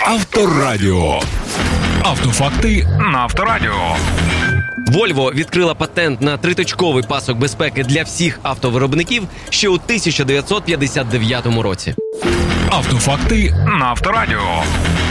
Авторадіо. Автофакти на Авторадіо. Volvo відкрила патент на триточковий пасок безпеки для всіх автовиробників ще у 1959 році. Автофакти на Авторадіо.